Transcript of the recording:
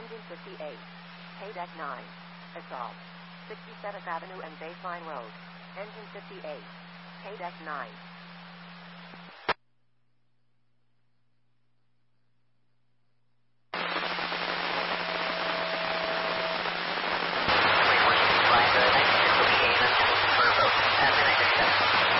Engine 58. K-Deck 9. Assault. 67th Avenue and Baseline Road. Engine 58. K-Deck 9.